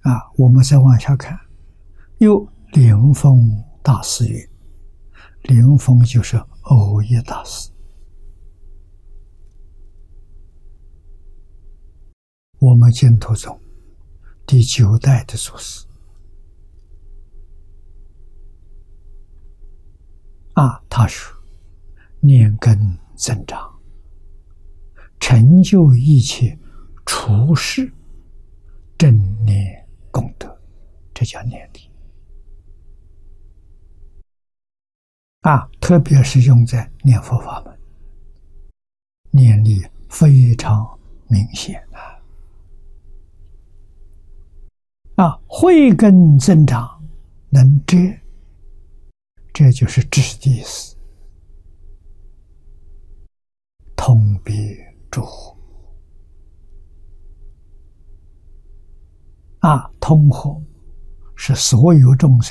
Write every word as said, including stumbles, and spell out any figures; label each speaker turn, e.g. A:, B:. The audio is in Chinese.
A: 啊，我们再往下看，又灵峰大师云，灵峰就是藕益大师，我们净土宗第九代的祖师啊，他说念根增长，成就一切处世正念功德，这叫念力啊！特别是用在念佛法门，念力非常明显啊！啊，慧根增长，能遮，这就是智的意思。通别诸惑啊，通惑是所有众生